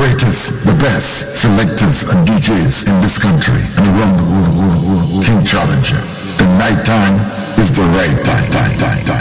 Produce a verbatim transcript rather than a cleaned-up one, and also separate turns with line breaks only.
greatest, the best selectors and D Js in this country and around the world. world, world, world. King Challenger. The night time is the right time. time, time, time.